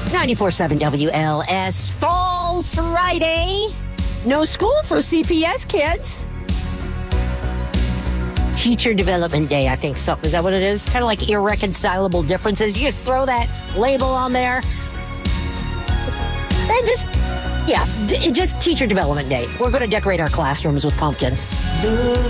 94.7 WLS. Fall Friday. No school for CPS kids. Teacher Development Day, I think. So, is that what it is? Kind of like irreconcilable differences. You just throw that label on there. And just Teacher Development Day. We're going to decorate our classrooms with pumpkins.